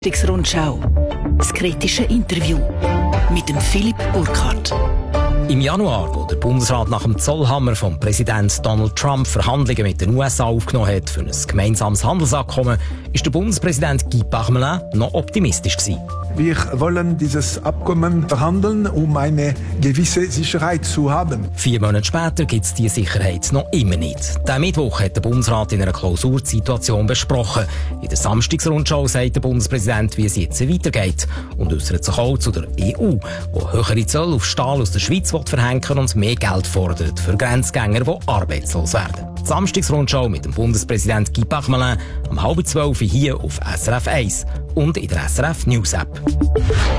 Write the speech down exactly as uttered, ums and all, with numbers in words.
Rundschau. Das kritische Interview mit dem Philipp Burkhardt. Im Januar, wo der Bundesrat nach dem Zollhammer vom Präsident Donald Trump Verhandlungen mit den U S A aufgenommen hat für ein gemeinsames Handelsabkommen, ist der Bundespräsident Guy Parmelin noch optimistisch gewesen. Wir wollen dieses Abkommen verhandeln, um eine gewisse Sicherheit zu haben. Vier Monate später gibt es diese Sicherheit noch immer nicht. Diesen Mittwoch hat der Bundesrat in einer Klausursituation besprochen. In der Samstagsrundschau sagt der Bundespräsident, wie es jetzt weitergeht. Und äußert sich auch zu der E U, die höhere Zölle auf Stahl aus der Schweiz verhängen und mehr Geld fordert für Grenzgänger, die arbeitslos werden. Die Samstagsrundschau mit dem Bundespräsident Guy Parmelin um halb zwölf hier auf S R F eins und in der S R F News App.